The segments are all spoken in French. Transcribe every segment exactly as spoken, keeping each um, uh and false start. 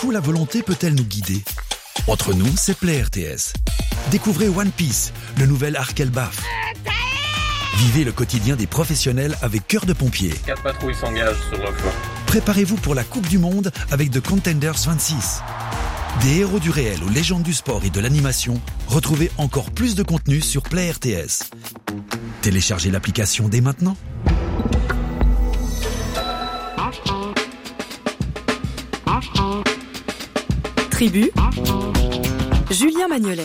Jusqu'où la volonté peut-elle nous guider ? Entre nous, c'est Play R T S. Découvrez One Piece, le nouvel arc Elbaf. Vivez le quotidien des professionnels avec Cœur de pompier. Quatre patrouilles s'engagent sur le flanc. Préparez-vous pour la Coupe du Monde avec The Contenders vingt-six. Des héros du réel aux légendes du sport et de l'animation, retrouvez encore plus de contenu sur Play R T S. Téléchargez l'application dès maintenant. Tribu, Julien Magnolet.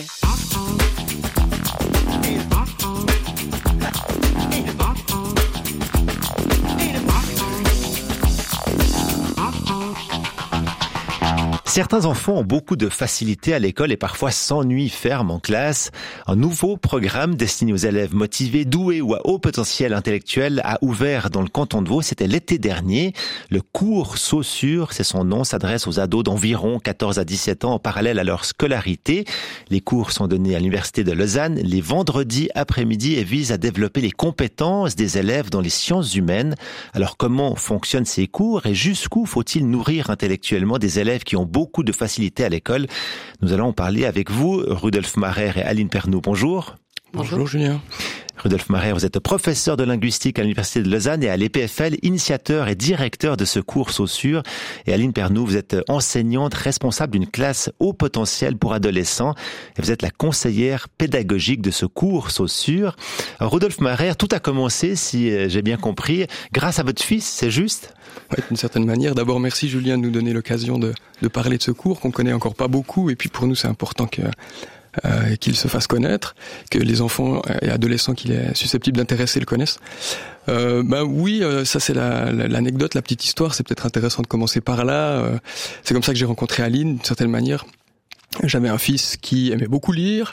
Certains enfants ont beaucoup de facilité à l'école et parfois s'ennuient ferme en classe. Un nouveau programme destiné aux élèves motivés, doués ou à haut potentiel intellectuel a ouvert dans le canton de Vaud. C'était l'été dernier. Le cours Saussure, c'est son nom, s'adresse aux ados d'environ quatorze à dix-sept ans en parallèle à leur scolarité. Les cours sont donnés à l'université de Lausanne les vendredis après-midi et visent à développer les compétences des élèves dans les sciences humaines. Alors comment fonctionnent ces cours et jusqu'où faut-il nourrir intellectuellement des élèves qui ont beaucoup beaucoup de facilité à l'école. Nous allons en parler avec vous, Rudolf Marer et Aline Pernoud. Bonjour. Bonjour, Bonjour Julien. Rudolf Marer, vous êtes professeur de linguistique à l'université de Lausanne et à l'E P F L, initiateur et directeur de ce cours Saussure. Et Aline Pernoud, vous êtes enseignante responsable d'une classe haut potentiel pour adolescents et vous êtes la conseillère pédagogique de ce cours Saussure. Alors, Rudolf Marer, tout a commencé, si j'ai bien compris, grâce à votre fils, c'est juste ? Oui, d'une certaine manière. D'abord, merci Julien de nous donner l'occasion de, de parler de ce cours qu'on connaît encore pas beaucoup. Et puis pour nous, c'est important que, euh, qu'il se fasse connaître, que les enfants et adolescents qu'il est susceptible d'intéresser le connaissent. Euh, bah oui, euh, ça c'est la, la, l'anecdote, la petite histoire. C'est peut-être intéressant de commencer par là. Euh, c'est comme ça que j'ai rencontré Aline, d'une certaine manière. J'avais un fils qui aimait beaucoup lire.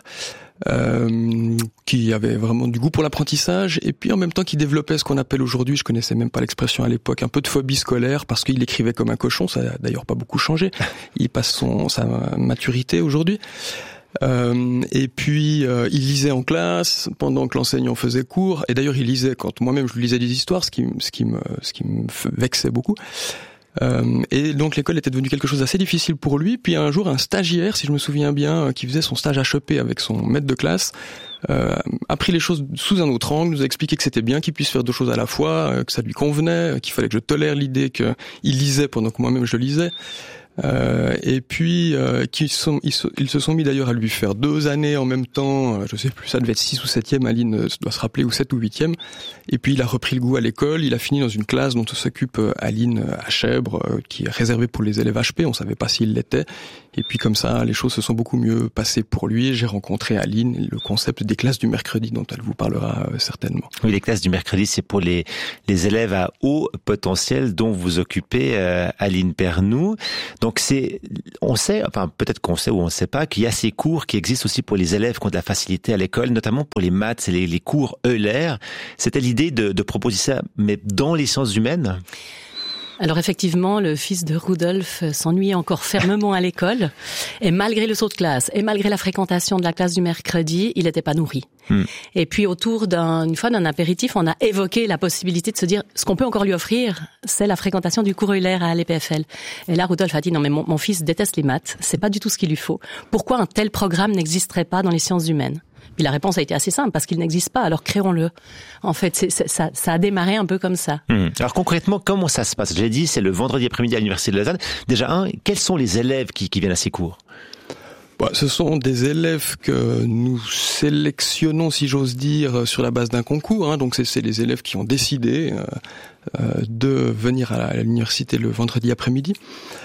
Euh, qui avait vraiment du goût pour l'apprentissage et puis en même temps qui développait ce qu'on appelle aujourd'hui, je connaissais même pas l'expression à l'époque, un peu de phobie scolaire parce qu'il écrivait comme un cochon. Ça a d'ailleurs pas beaucoup changé. Il passe son sa maturité aujourd'hui. Euh, et puis euh, il lisait en classe pendant que l'enseignant faisait cours et d'ailleurs il lisait quand moi-même je lisais des histoires, ce qui ce qui me ce qui me vexait beaucoup. Euh, et donc l'école était devenue quelque chose d'assez difficile pour lui. Puis un jour, un stagiaire, si je me souviens bien, qui faisait son stage H E P avec son maître de classe, euh, a pris les choses sous un autre angle, nous a expliqué que c'était bien qu'il puisse faire deux choses à la fois, euh, que ça lui convenait, qu'il fallait que je tolère l'idée qu'il lisait pendant que moi-même je lisais. Euh, et puis euh, qu'ils sont, ils, se, ils se sont mis d'ailleurs à lui faire deux années en même temps, euh, je sais plus, ça devait être six ou septième, Aline euh, doit se rappeler, ou sept ou huitième. Et puis il a repris le goût à l'école, il a fini dans une classe dont s'occupe euh, Aline à Chèvre, euh, qui est réservée pour les élèves H P, on savait pas s'il l'était. Et puis comme ça, les choses se sont beaucoup mieux passées pour lui. J'ai rencontré Aline, le concept des classes du mercredi dont elle vous parlera euh, certainement. Oui, les classes du mercredi, c'est pour les, les élèves à haut potentiel dont vous occupez, euh, Aline Pernoud. Donc c'est, on sait, enfin peut-être qu'on sait ou on ne sait pas, qu'il y a ces cours qui existent aussi pour les élèves qui ont de la facilité à l'école, notamment pour les maths et les, les cours Euler. C'était l'idée de, de proposer ça, mais dans les sciences humaines. Alors effectivement, le fils de Rudolf s'ennuyait encore fermement à l'école et malgré le saut de classe et malgré la fréquentation de la classe du mercredi, il n'était pas nourri. Hmm. Et puis autour d'une fois d'un apéritif, on a évoqué la possibilité de se dire ce qu'on peut encore lui offrir, c'est la fréquentation du cours Euler à l'E P F L. Et là, Rudolf a dit non mais mon, mon fils déteste les maths, c'est pas du tout ce qu'il lui faut. Pourquoi un tel programme n'existerait pas dans les sciences humaines ? Puis la réponse a été assez simple, parce qu'il n'existe pas, alors créons-le. En fait, c'est, c'est, ça, ça a démarré un peu comme ça. Mmh. Alors concrètement, comment ça se passe ? J'ai dit, c'est le vendredi après-midi à l'université de Lausanne. Déjà, un, quels sont les élèves qui, qui viennent à ces cours ? Bah, ce sont des élèves que nous sélectionnons, si j'ose dire, sur la base d'un concours. Hein. Donc c'est, c'est les élèves qui ont décidé euh, euh, de venir à, la, à l'université le vendredi après-midi.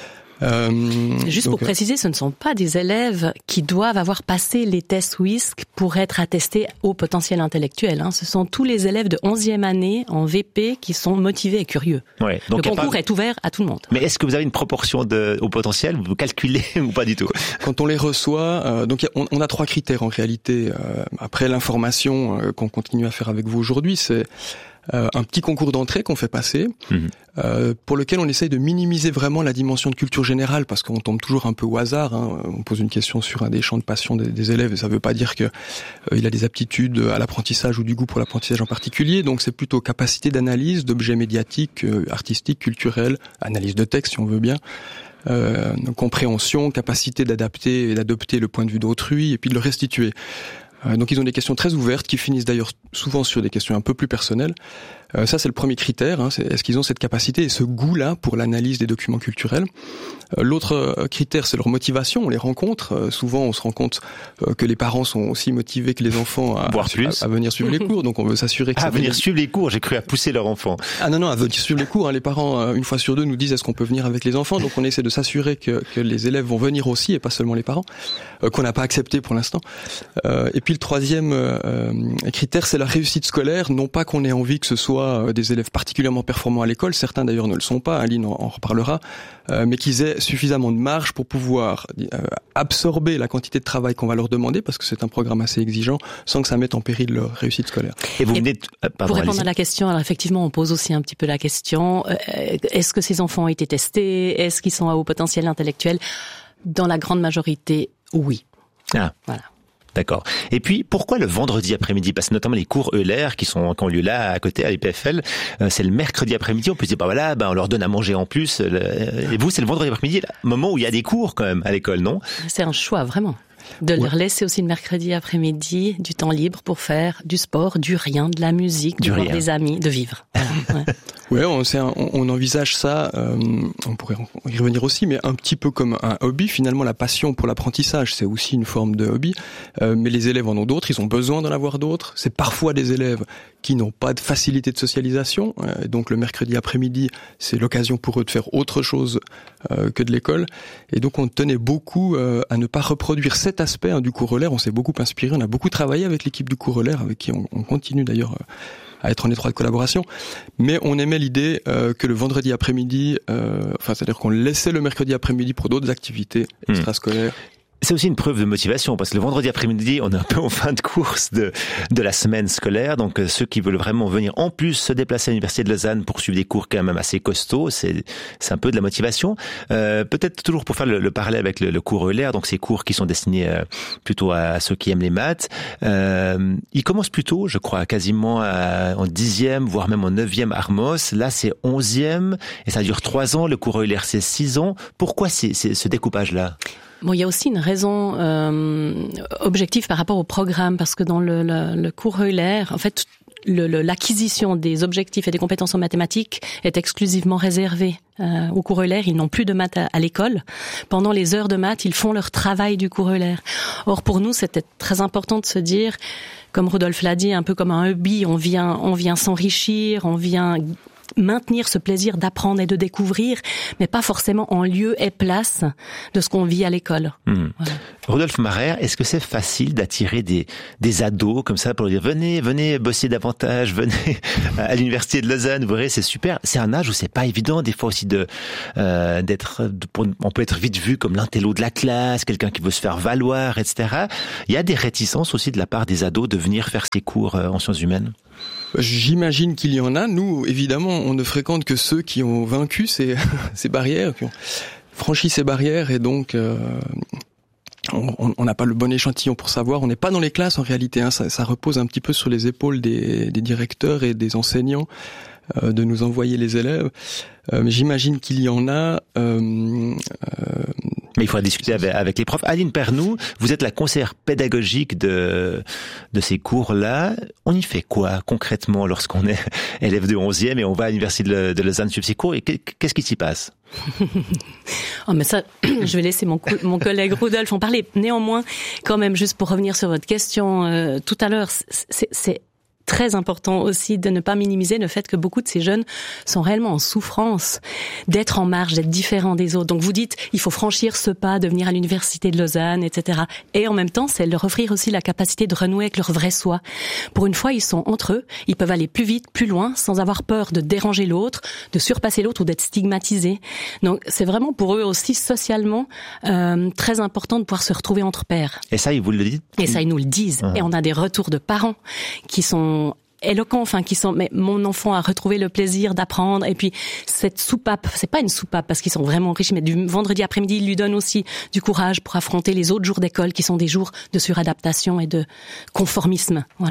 Euh, Juste donc, pour préciser, ce ne sont pas des élèves qui doivent avoir passé les tests W I S C pour être attestés au potentiel intellectuel. Hein. Ce sont tous les élèves de onzième année en V P qui sont motivés et curieux. Ouais, donc le concours pas... est ouvert à tout le monde. Mais est-ce que vous avez une proportion de, au potentiel ? Vous calculez ou pas du tout ? Quand on les reçoit, euh, donc on, on a trois critères en réalité. Euh, après l'information euh, qu'on continue à faire avec vous aujourd'hui, c'est Euh, un petit concours d'entrée qu'on fait passer, mmh. euh, pour lequel on essaye de minimiser vraiment la dimension de culture générale, parce qu'on tombe toujours un peu au hasard. Hein. On pose une question sur un des champs de passion des, des élèves, et ça ne veut pas dire que euh, il a des aptitudes à l'apprentissage ou du goût pour l'apprentissage en particulier. Donc c'est plutôt capacité d'analyse d'objets médiatiques, euh, artistiques, culturels, analyse de texte si on veut bien. euh, compréhension, capacité d'adapter et d'adopter le point de vue d'autrui et puis de le restituer. Euh, donc ils ont des questions très ouvertes qui finissent d'ailleurs souvent sur des questions un peu plus personnelles. Euh, ça c'est le premier critère, hein, c'est, est-ce qu'ils ont cette capacité et ce goût-là pour l'analyse des documents culturels. Euh, l'autre euh, critère c'est leur motivation, on les rencontre, euh, souvent on se rend compte euh, que les parents sont aussi motivés que les enfants à, Voire plus. à, à venir suivre les cours, donc on veut s'assurer que à ça venir venir... suivre les cours, j'ai cru à pousser leur enfant. Ah non non, à venir suivre les cours, hein, les parents euh, une fois sur deux nous disent est-ce qu'on peut venir avec les enfants, donc on essaie de s'assurer que, que les élèves vont venir aussi et pas seulement les parents, euh, qu'on n'a pas accepté pour l'instant. Euh, et puis le troisième euh, critère c'est la réussite scolaire, non pas qu'on ait envie que ce soit des élèves particulièrement performants à l'école, certains d'ailleurs ne le sont pas, Aline en, en reparlera, euh, mais qu'ils aient suffisamment de marge pour pouvoir euh, absorber la quantité de travail qu'on va leur demander, parce que c'est un programme assez exigeant, sans que ça mette en péril leur réussite scolaire. Et vous Et venez de... euh, pardon, pour répondre allez-y. à la question, alors effectivement, on pose aussi un petit peu la question, euh, est-ce que ces enfants ont été testés? Est-ce qu'ils sont à haut potentiel intellectuel? Dans la grande majorité, oui. Ah. Voilà. D'accord. Et puis, pourquoi le vendredi après-midi? Parce que notamment les cours Euler qui sont qui ont lieu là, à côté, à l'E P F L, euh, c'est le mercredi après-midi. On peut se dire, bah voilà, bah on leur donne à manger en plus. Le... Et vous, c'est le vendredi après-midi, le moment où il y a des cours quand même à l'école, non? C'est un choix, vraiment. De Ouais. leur laisser aussi le mercredi après-midi du temps libre pour faire du sport, du rien, de la musique, Du de voir rien. des amis, de vivre. Voilà, ouais. Ouais, on, c'est un- on, on envisage ça, euh, on pourrait y revenir aussi, mais un petit peu comme un hobby. Finalement, la passion pour l'apprentissage, c'est aussi une forme de hobby. Euh, mais les élèves en ont d'autres, ils ont besoin d'en avoir d'autres. C'est parfois des élèves qui n'ont pas de facilité de socialisation. Euh, donc le mercredi après-midi, c'est l'occasion pour eux de faire autre chose euh, que de l'école. Et donc on tenait beaucoup euh, à ne pas reproduire cet aspect hein, du cours Euler. On s'est beaucoup inspiré, on a beaucoup travaillé avec l'équipe du cours Euler, avec qui on, on continue d'ailleurs euh, à être en étroite collaboration, mais on aimait l'idée euh, que le vendredi après-midi, euh, enfin c'est-à-dire qu'on laissait le mercredi après-midi pour d'autres activités Hmm. extrascolaires. C'est aussi une preuve de motivation, parce que le vendredi après-midi, on est un peu en fin de course de, de la semaine scolaire. Donc, euh, ceux qui veulent vraiment venir en plus se déplacer à l'Université de Lausanne pour suivre des cours quand même assez costauds, c'est, c'est un peu de la motivation. Euh, peut-être toujours pour faire le, le parallèle avec le, le cours Euler, donc ces cours qui sont destinés euh, plutôt à ceux qui aiment les maths. Euh, ils commencent plutôt, je crois, quasiment à, en dixième, voire même en neuvième Armos. Là, c'est onzième, et ça dure trois ans. Le cours Euler, c'est six ans. Pourquoi c'est, c'est ce découpage-là? Bon, il y a aussi une raison euh, objective par rapport au programme, parce que dans le, le, le cours Euler, en fait, le, le, l'acquisition des objectifs et des compétences en mathématiques est exclusivement réservée euh, au cours Euler. Ils n'ont plus de maths à, à l'école. Pendant les heures de maths, ils font leur travail du cours Euler. Or, pour nous, c'était très important de se dire, comme Rudolf l'a dit, un peu comme un hobby, on vient, on vient s'enrichir, on vient maintenir ce plaisir d'apprendre et de découvrir, mais pas forcément en lieu et place de ce qu'on vit à l'école. Mmh. Voilà. Rudolf Marer, est-ce que c'est facile d'attirer des, des ados comme ça pour leur dire venez, venez bosser davantage, venez à l'Université de Lausanne, vous verrez, c'est super. C'est un âge où c'est pas évident, des fois aussi de euh, d'être, de, on peut être vite vu comme l'intello de la classe, quelqu'un qui veut se faire valoir, et cetera. Il y a des réticences aussi de la part des ados de venir faire ces cours en sciences humaines. J'imagine qu'il y en a. Nous, évidemment, on ne fréquente que ceux qui ont vaincu ces, ces barrières, qui ont franchi ces barrières, et donc euh, on n'a pas le bon échantillon pour savoir. On n'est pas dans les classes en réalité. Hein. Ça, ça repose un petit peu sur les épaules des, des directeurs et des enseignants euh, de nous envoyer les élèves. Euh, mais j'imagine qu'il y en a. Euh, euh, Mais il faudra discuter avec, avec les profs. Aline Pernou, vous êtes la conseillère pédagogique de, de ces cours-là. On y fait quoi concrètement lorsqu'on est élève de onzième et on va à l'Université de, de Lausanne suivre ces cours, et qu'est-ce qui s'y passe? Oh, mais ça, je vais laisser mon, co- mon collègue Rudolf en parler. Néanmoins, quand même, juste pour revenir sur votre question euh, tout à l'heure, c'est, c'est très important aussi de ne pas minimiser le fait que beaucoup de ces jeunes sont réellement en souffrance d'être en marge, d'être différents des autres. Donc vous dites, il faut franchir ce pas, de venir à l'Université de Lausanne, et cetera. Et en même temps, c'est leur offrir aussi la capacité de renouer avec leur vrai soi. Pour une fois, ils sont entre eux, ils peuvent aller plus vite, plus loin, sans avoir peur de déranger l'autre, de surpasser l'autre ou d'être stigmatisés. Donc c'est vraiment pour eux aussi socialement euh, très important de pouvoir se retrouver entre pairs. Et ça, ils vous le disent? Et ça, ils nous le disent. Mmh. Et on a des retours de parents qui sont éloquents, enfin qui sont, mais mon enfant a retrouvé le plaisir d'apprendre, et puis cette soupape, c'est pas une soupape parce qu'ils sont vraiment riches, mais du vendredi après-midi, ils lui donnent aussi du courage pour affronter les autres jours d'école qui sont des jours de suradaptation et de conformisme. Voilà. Mmh.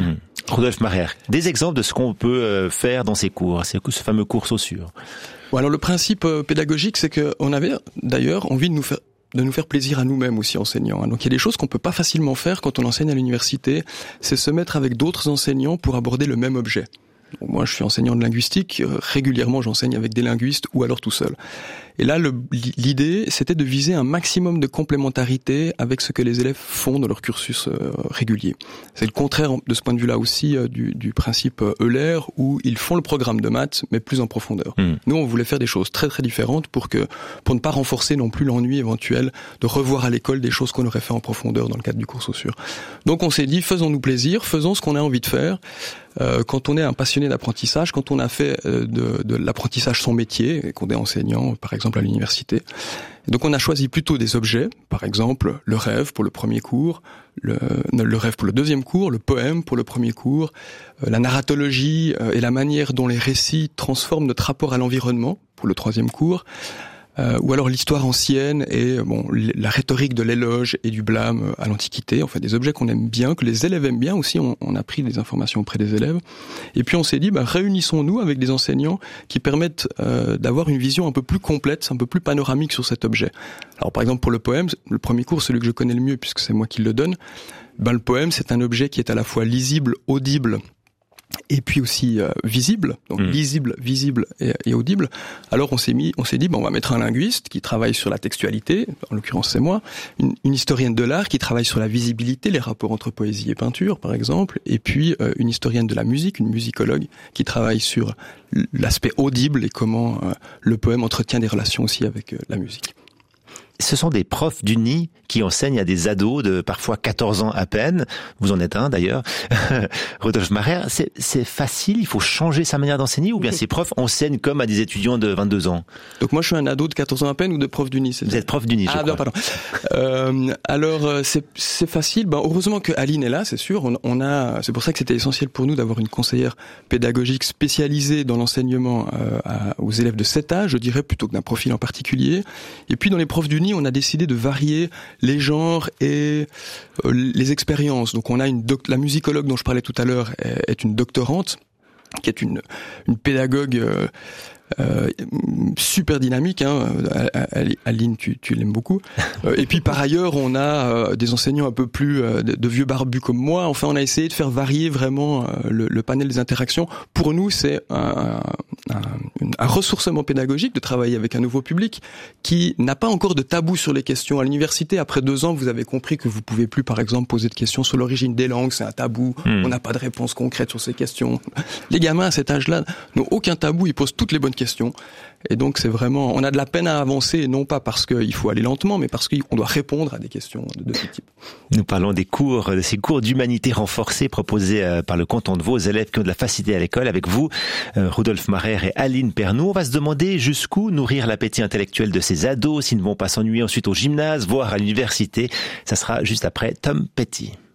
Rudolf Marer, des exemples de ce qu'on peut faire dans ces cours, ce fameux cours Saussure. Bon, alors le principe pédagogique, c'est qu'on avait d'ailleurs envie de nous faire de nous faire plaisir à nous-mêmes aussi enseignants. Donc il y a des choses qu'on peut pas facilement faire quand on enseigne à l'université, c'est se mettre avec d'autres enseignants pour aborder le même objet. Donc moi je suis enseignant de linguistique, régulièrement j'enseigne avec des linguistes ou alors tout seul. Et là le, l'idée c'était de viser un maximum de complémentarité avec ce que les élèves font dans leur cursus euh, régulier. C'est le contraire de ce point de vue-là aussi euh, du, du principe euh, Euler où ils font le programme de maths mais plus en profondeur. Mmh. Nous on voulait faire des choses très très différentes pour que pour ne pas renforcer non plus l'ennui éventuel de revoir à l'école des choses qu'on aurait fait en profondeur dans le cadre du cours Saussure. Donc on s'est dit faisons-nous plaisir, faisons ce qu'on a envie de faire. Euh, quand on est un passionné d'apprentissage, quand on a fait euh, de, de l'apprentissage son métier et qu'on est enseignant par exemple à l'université. Et donc on a choisi plutôt des objets, par exemple le rêve pour le premier cours, le, le rêve pour le deuxième cours, le poème pour le premier cours, euh, la narratologie euh, et la manière dont les récits transforment notre rapport à l'environnement pour le troisième cours. Euh, ou alors l'histoire ancienne et bon la rhétorique de l'éloge et du blâme à l'Antiquité, en fait des objets qu'on aime bien, que les élèves aiment bien aussi, on, on a pris des informations auprès des élèves. Et puis on s'est dit, bah, réunissons-nous avec des enseignants qui permettent euh, d'avoir une vision un peu plus complète, un peu plus panoramique sur cet objet. Alors par exemple pour le poème, le premier cours, celui que je connais le mieux puisque c'est moi qui le donne, ben, le poème c'est un objet qui est à la fois lisible, audible, et puis aussi euh, visible, donc mmh. lisible, visible et, et audible. Alors on s'est mis, on s'est dit, bon, on va mettre un linguiste qui travaille sur la textualité, en l'occurrence c'est moi, une, une historienne de l'art qui travaille sur la visibilité, les rapports entre poésie et peinture par exemple, et puis euh, une historienne de la musique, une musicologue qui travaille sur l'aspect audible et comment euh, le poème entretient des relations aussi avec euh, la musique. Ce sont des profs d'Uni qui enseignent à des ados de parfois quatorze ans à peine. Vous en êtes un d'ailleurs. Rudolf Marer, c'est, c'est facile, il faut changer sa manière d'enseigner ou bien ces profs enseignent comme à des étudiants de vingt-deux ans? Donc moi je suis un ado de quatorze ans à peine ou de prof d'Uni? Vous êtes prof d'Uni, je ah, crois. Ah pardon. euh, alors c'est, c'est facile. Ben, heureusement que Aline est là, c'est sûr. On, on a, c'est pour ça que c'était essentiel pour nous d'avoir une conseillère pédagogique spécialisée dans l'enseignement euh, à, aux élèves de cet âge, je dirais, plutôt que d'un profil en particulier. Et puis dans les profs d'Uni, on a décidé de varier les genres et euh, les expériences. Donc on a une doc- la musicologue dont je parlais tout à l'heure est, est une doctorante qui est une une pédagogue euh, Euh, super dynamique, hein. Aline, tu, tu l'aimes beaucoup. Euh, et puis par ailleurs, on a euh, des enseignants un peu plus euh, de, de vieux barbus comme moi. Enfin, on a essayé de faire varier vraiment euh, le, le panel des interactions. Pour nous, c'est un, un, un ressourcement pédagogique de travailler avec un nouveau public qui n'a pas encore de tabou sur les questions. À l'université, après deux ans, vous avez compris que vous pouvez plus, par exemple, poser de questions sur l'origine des langues. C'est un tabou. Mmh. On n'a pas de réponse concrète sur ces questions. Les gamins à cet âge-là n'ont aucun tabou. Ils posent toutes les bonnes questions. Et donc c'est vraiment, on a de la peine à avancer, non pas parce qu'il faut aller lentement, mais parce qu'on doit répondre à des questions de, de ce type. Nous parlons des cours, de ces cours d'humanité renforcés proposés par le canton de Vaud aux élèves qui ont de la facilité à l'école. Avec vous, Rudolf Marer et Aline Pernoud. On va se demander jusqu'où nourrir l'appétit intellectuel de ces ados, s'ils ne vont pas s'ennuyer ensuite au gymnase, voire à l'université. Ça sera juste après Tom Petty.